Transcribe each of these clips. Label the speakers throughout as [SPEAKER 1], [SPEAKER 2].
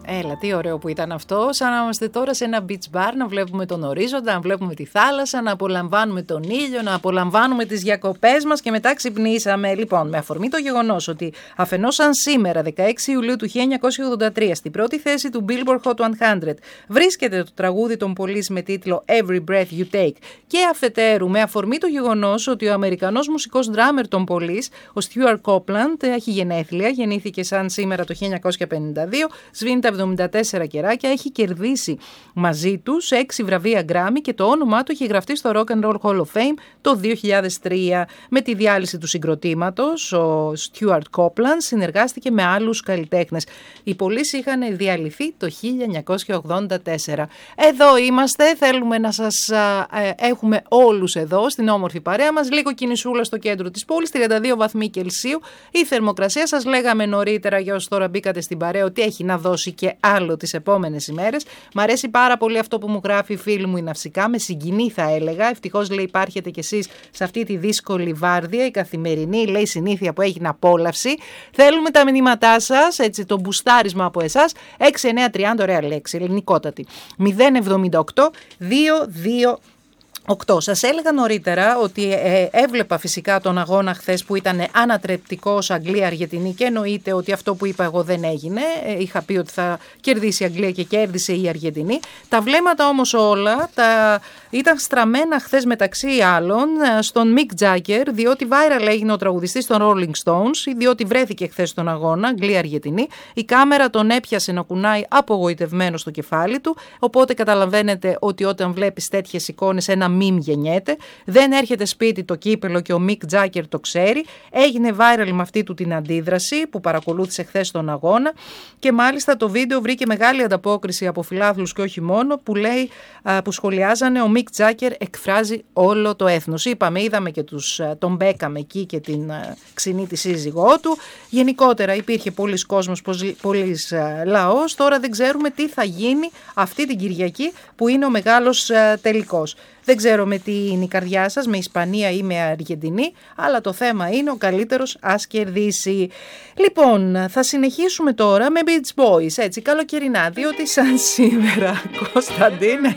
[SPEAKER 1] Έλα, τι ωραίο που ήταν αυτό. Σαν να είμαστε τώρα σε ένα beach bar, να βλέπουμε τον ορίζοντα, να βλέπουμε τη θάλασσα, να απολαμβάνουμε τον ήλιο, να απολαμβάνουμε τις διακοπές μας και μετά ξυπνήσαμε. Λοιπόν, με αφορμή το γεγονός ότι αφενός σαν σήμερα, 16 Ιουλίου του 1983, στην πρώτη θέση του Billboard Hot 100 βρίσκεται το τραγούδι των Police με τίτλο Every Breath You Take, και αφετέρου με αφορμή το γεγονός ότι ο Αμερικανός μουσικός drummer των Police, ο Stuart Copeland, έχει γενέθλια, γεννήθηκε σαν σήμερα το 1952, σβήνει τα 74 καιράκια, έχει κερδίσει μαζί τους 6 βραβεία Grammy και το όνομά του έχει γραφτεί στο Rock and Roll Hall of Fame το 2003. Με τη διάλυση του συγκροτήματος, ο Stuart Copeland συνεργάστηκε με άλλους καλλιτέχνες. Οι Police είχαν διαλυθεί το 1984. Εδώ είμαστε, θέλουμε να σας έχουμε όλους εδώ στην όμορφη παρέα μας. Λίγο κινησούλα στο κέντρο της πόλης, 32 βαθμοί Κελσίου. Η θερμοκρασία, σας λέγαμε νωρίτερα για όσους τώρα μπήκατε στην παρέα, ότι έχει να δώσει και άλλο τις επόμενες ημέρες. Μ' αρέσει πάρα πολύ αυτό που μου γράφει η φίλη μου η Ναυσικά, με συγκινεί θα έλεγα. Ευτυχώς, λέει, υπάρχετε κι εσείς σε αυτή τη δύσκολη βάρδια, η καθημερινή, λέει, συνήθεια που έχει να απόλαυση. Θέλουμε τα μηνύματά σας, έτσι, το μπουστάρισμα από εσάς. 6930, ωραία λέξη, ελληνικότατη. 078 22 8. Σας έλεγα νωρίτερα ότι έβλεπα φυσικά τον αγώνα χθες που ήταν ανατρεπτικός Αγγλία-Αργεντινή και εννοείται ότι αυτό που είπα εγώ δεν έγινε. Είχα πει ότι θα κερδίσει η Αγγλία και κέρδισε η Αργεντινή. Τα βλέμματα όμως όλα ήταν στραμμένα χθες μεταξύ άλλων στον Mick Jagger, διότι viral έγινε ο τραγουδιστής των Rolling Stones, διότι βρέθηκε χθες στον αγώνα Αγγλία-Αργεντινή. Η κάμερα τον έπιασε να κουνάει απογοητευμένο στο κεφάλι του, οπότε καταλαβαίνετε ότι όταν βλέπεις τέτοιες εικόνες ένα μιμ γεννιέται. Δεν έρχεται σπίτι το κύπελο και ο Mick Jagger το ξέρει. Έγινε viral με αυτή του την αντίδραση που παρακολούθησε χθες τον αγώνα και μάλιστα το βίντεο βρήκε μεγάλη ανταπόκριση από φιλάθλους και όχι μόνο, που λέει, που σχολιάζανε, ο Mick Jagger εκφράζει όλο το έθνος. Είδαμε και τον Μπέκαμ εκεί και την ξινή τη σύζυγό του. Γενικότερα υπήρχε πολλής κόσμος, πολλής λαός. Τώρα δεν ξέρουμε τι θα γίνει αυτή την Κυριακή που είναι ο μεγάλος τελικός. Δεν ξέρω με τι είναι η καρδιά σας, με Ισπανία ή με Αργεντινή, αλλά το θέμα είναι ο καλύτερος ας κερδίσει. Λοιπόν, θα συνεχίσουμε τώρα με Beach Boys, έτσι, καλοκαιρινά, διότι σαν σήμερα, Κωνσταντίνε,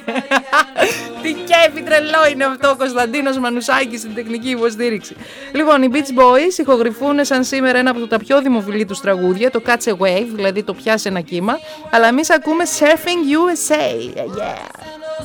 [SPEAKER 1] τι κέφι τρελό είναι αυτό, ο Κωνσταντίνος Μανουσάκης στην τεχνική υποστήριξη. Λοιπόν, οι Beach Boys ηχογραφούν σαν σήμερα ένα από τα πιο δημοφιλή τους τραγούδια, το Catch a Wave, δηλαδή το πιάσε ένα κύμα, αλλά εμείς ακούμε Surfing USA, yeah.